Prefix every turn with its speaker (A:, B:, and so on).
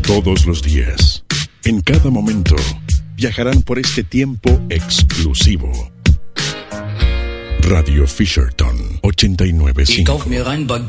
A: Todos los días, en cada momento, viajarán por este tiempo exclusivo. Radio Fisherton 89.5.